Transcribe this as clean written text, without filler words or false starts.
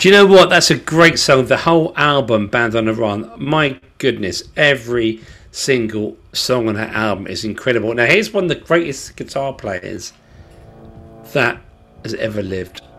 Do you know what? That's a great song. The whole album, Band on the Run. My goodness, every single song on that album is incredible. Now, here's one of the greatest guitar players that has ever lived.